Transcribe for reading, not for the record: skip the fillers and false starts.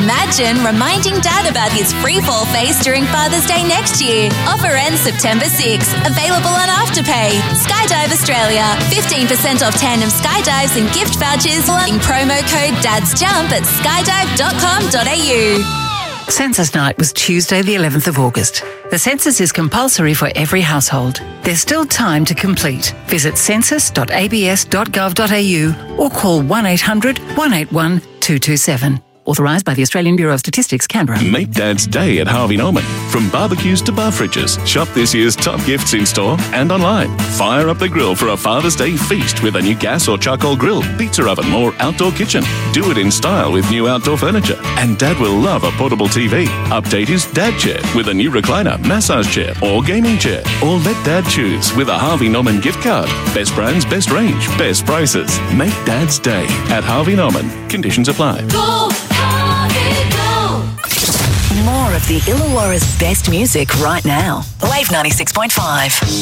Imagine reminding Dad about his free fall face during Father's Day next year. Offer ends September 6. Available on Afterpay. Skydive Australia. 15% off tandem skydives and gift vouchers using promo code DADSJUMP at skydive.com.au. Census night was Tuesday the 11th of August. The census is compulsory for every household. There's still time to complete. Visit census.abs.gov.au or call 1800 181 227. Authorised by the Australian Bureau of Statistics, Canberra. Make Dad's Day at Harvey Norman. From barbecues to bar fridges, shop this year's top gifts in store and online. Fire up the grill for a Father's Day feast with a new gas or charcoal grill, pizza oven or outdoor kitchen. Do it in style with new outdoor furniture. And Dad will love a portable TV. Update his Dad chair with a new recliner, massage chair or gaming chair. Or let Dad choose with a Harvey Norman gift card. Best brands, best range, best prices. Make Dad's Day at Harvey Norman. Conditions apply. Go, Harvey, go! More of the Illawarra's best music right now. Wave 96.5.